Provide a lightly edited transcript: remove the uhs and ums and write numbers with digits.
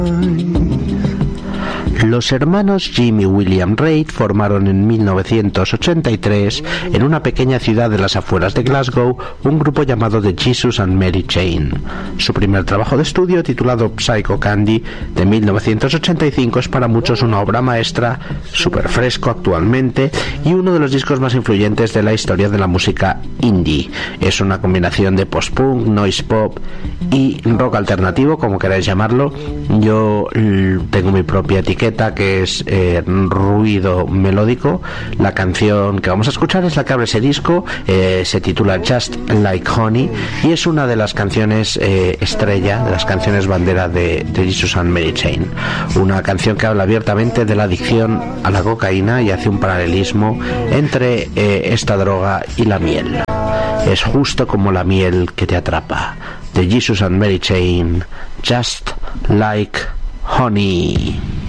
Los hermanos Jim y William Reid formaron en 1983, en una pequeña ciudad de las afueras de Glasgow, un grupo llamado The Jesus and Mary Chain. Su primer trabajo de estudio, titulado Psycho Candy, de 1985, es para muchos una obra maestra, súper fresco actualmente, y uno de los discos más influyentes de la historia de la música indie. Es una combinación de post-punk, noise pop y rock alternativo, como queráis llamarlo. Yo tengo mi propia etiqueta, que es ruido melódico. La canción que vamos a escuchar es la que abre ese disco, se titula Just Like Honey, y es una de las canciones estrella, de las canciones bandera de Jesus and Mary Chain. Una canción que habla abiertamente de la adicción a la cocaína y hace un paralelismo entre esta droga y la miel. Es justo como la miel que te atrapa. De Jesus and Mary Chain, Just Like Honey.